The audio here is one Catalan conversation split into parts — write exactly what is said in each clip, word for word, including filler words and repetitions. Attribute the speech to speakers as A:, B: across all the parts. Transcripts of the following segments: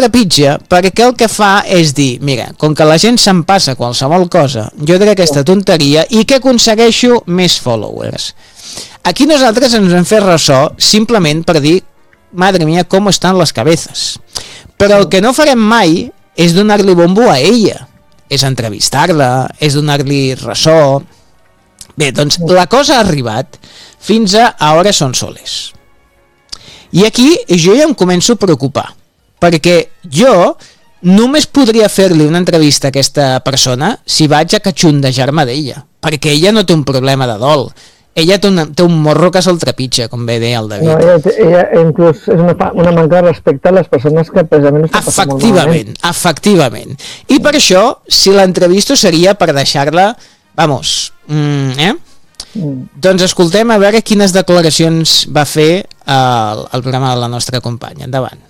A: trepitja perquè el que fa és dir, mira, com que la gent se'n passa qualsevol cosa, jo diré aquesta tonteria i que aconsegueixo més followers. Aquí nosaltres ens hem fet ressò simplement per dir, madre mía, com estan les cabezas. Però el que no farem mai és donar-li bombo a ella, és entrevistar-la, és donar-li ressò. Bé, doncs la cosa ha arribat fins a Ahora son soles. I aquí jo ja em començo a preocupar, perquè jo només podria fer-li una entrevista a aquesta persona si vaig a catxondejar-me d'ella, perquè ella no té un problema de dol. Ella té, una, té un morro que se'l trepitja, com bé deia el David.
B: No, ella, ella inclús és una, una manca de respecte a les persones que precisament estan passant molt malament.
A: Efectivament, efectivament. I per això, si l'entrevisto seria per deixar-la, vamos, mm, eh? Mm. Doncs escoltem a veure quines declaracions va fer al, al programa de la nostra companya. Endavant.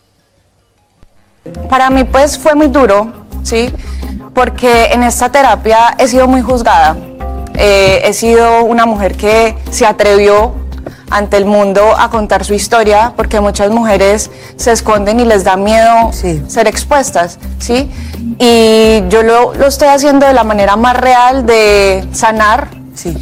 C: Para mí pues fue muy duro, ¿sí? Porque en esta terapia he sido muy juzgada. Eh, he sido una mujer que se atrevió ante el mundo a contar su historia, porque muchas mujeres se esconden y les da miedo sí. ser expuestas, ¿sí? Y yo lo, lo estoy haciendo de la manera más real de sanar. Sí.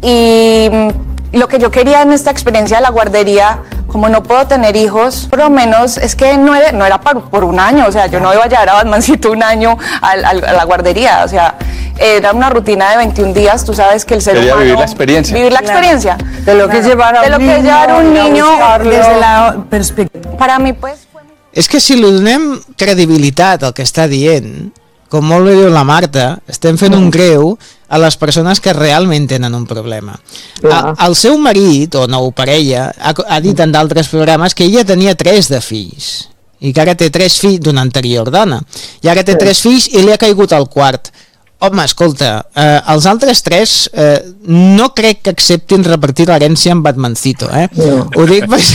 C: Y lo que yo quería en esta experiencia de la guardería, como no puedo tener hijos, por lo menos es que no era, no era por, por un año, o sea, yo no iba a llevar a Batmancito un año al, al, a la guardería, o sea, era una rutina de veintiún días, tú sabes que el ser
D: Quería
C: humano...
D: vivir la experiencia.
C: Vivir la experiencia.
B: Claro. De lo que es llevar a un
C: de lo
B: niño,
C: que es llevar a un niño
B: desde la perspectiva.
C: Para mí, pues... Fue...
A: És que si li donem credibilitat al que està dient, com molt bé diu la Marta, estem fent un greu a les persones que realment tenen un problema. A, el seu marit, o nou parella, ha, ha dit en d'altres programes que ella tenia tres de fills, i que ara té tres fills d'una anterior dona, i ara té tres fills i li ha caigut el quart. Home, escolta, eh, els altres tres eh, no crec que acceptin repartir l'herència amb Batmancito, eh? No. Ho dic per...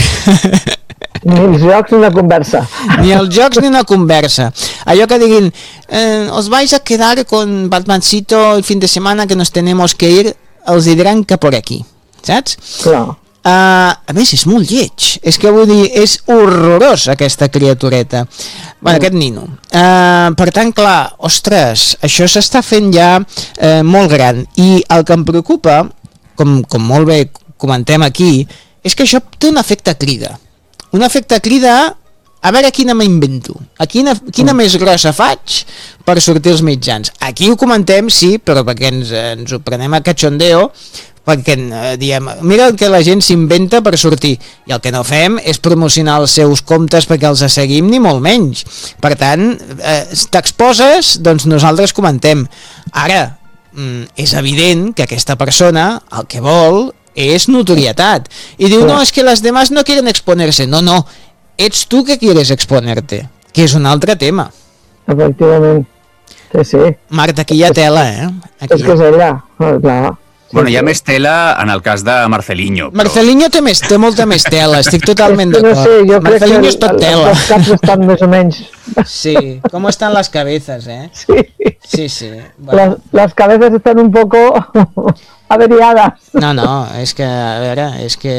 B: Ni els jocs ni una conversa.
A: Ni els jocs ni una conversa. Allò que diguin, eh, os vais a quedar con Batmancito el fin de semana que nos tenemos que ir, els diran que por aquí, saps?
B: Clar.
A: Uh, a més, és molt lleig. És que vull dir, és horrorós aquesta criatureta. Bueno, aquest nino. Uh, per tant, clar, ostres, això s'està fent ja uh, molt gran. I el que em preocupa, com, com molt bé comentem aquí, és que això té un efecte crida. Un efecte crida a veure quina m'invento, a quina, quina més grossa faig per sortir als mitjans. Aquí ho comentem, sí, però perquè ens, ens ho prenem a cachondeo, perquè eh, diem, mira el que la gent s'inventa per sortir, i el que no fem és promocionar els seus comptes perquè els seguim, ni molt menys. Per tant, eh, t'exposes, doncs nosaltres comentem. Ara, mm, és evident que aquesta persona el que vol és notorietat, i diu, no, és que les demás no quieren exponerse. No, no, ets tu que quieres exponerte, que és un altre tema.
B: Efectivament, sí, sí.
A: Marta, aquí hi ha tela, eh? Aquí.
B: És que és ella, clar.
D: Bueno, hi ha més tela en el cas de Marcelinho. Però...
A: Marcelinho té, més, té molta més tela, estic totalment
B: no
A: d'acord.
B: sé, jo
A: Marcelinho
B: crec
A: és tot
B: que
A: tela.
B: els caps estan més o menys...
A: Sí, com estan les cabezas, eh?
B: Sí.
A: Sí, sí. Bueno.
B: Les, les cabezas están un poco averiadas.
A: No, no, és que, a veure, és que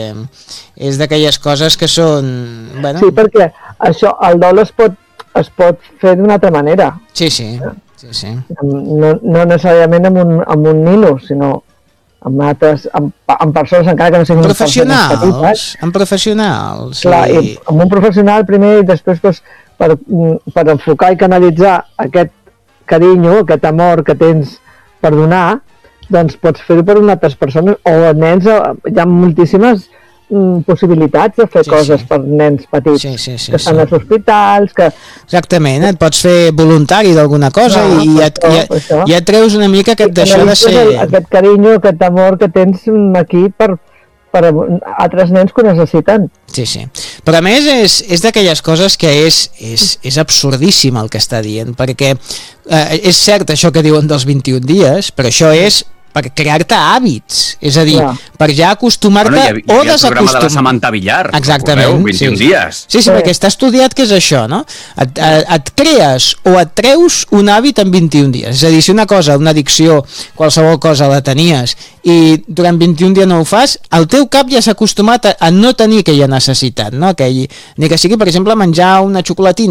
A: és d'aquelles coses que són... Bueno...
B: Sí, perquè això, el dol es pot, es pot fer d'una altra manera.
A: Sí, sí. Sí, sí.
B: No, no necessàriament amb un, amb un nino, sinó amb altres, amb, amb persones encara que no siguin
A: professionals,
B: petites.
A: amb professionals.
B: Clar, i... i amb un professional primer i després pues, per, per enfocar i canalitzar aquest carinyo, aquest amor que tens per donar, doncs pots fer-ho per unes altres persones o nens, hi ha moltíssimes possibilitats de fer sí, coses sí. per nens petits
A: sí, sí, sí,
B: que estan
A: sí.
B: als hospitals que...
A: Exactament, et pots fer voluntari d'alguna cosa no, i ja, això, ja, això. ja et treus una mica aquest d'això de ser...
B: Aquest carinyo, aquest amor que tens aquí per, per altres nens que ho necessiten.
A: Sí, sí. Però a més és, és d'aquelles coses que és, és, és absurdíssim el que està dient, perquè eh, és cert això que diuen dels vint-i-un dies, però això és per crear-te hàbits, és a dir, ja. per ja acostumar-te bueno,
D: hi ha,
A: o
D: desacostumar-te. El programa de la Samantha Villar,
A: exactament,
D: vint-i-un
A: sí.
D: dies.
A: Sí, sí, sí, perquè està estudiat que és això, no? Et, et, et crees o et treus un hàbit en vint-i-un dies, és a dir, si una cosa, una addicció, qualsevol cosa la tenies i durant vint-i-un dies no ho fas, el teu cap ja s'ha acostumat a, a no tenir aquella necessitat, no? Aquell, ni que sigui, per exemple, menjar una xocolatina